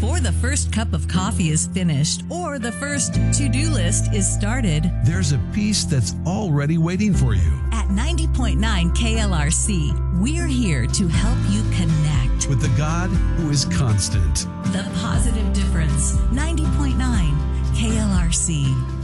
before the first cup of coffee is finished or the first to-do list is started, there's a peace that's already waiting for you. At 90.9 KLRC, we're here to help you connect with the God who is constant. The Positive Difference. 90.9 KLRC.